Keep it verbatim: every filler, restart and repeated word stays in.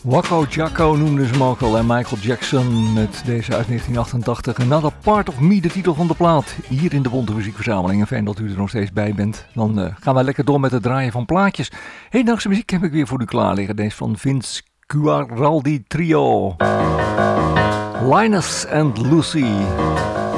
Wacko Jacko noemden ze hem ook al en Michael Jackson met deze uit negentien achtentachtig. Another Part of Me, de titel van de plaat. Hier in de Bonte Muziekverzameling. En fijn dat u er nog steeds bij bent. Dan uh, gaan wij lekker door met het draaien van plaatjes. Hedendaagse muziek heb ik weer voor u klaar liggen. Deze van Vince Guaraldi Trio. Linus and Lucy.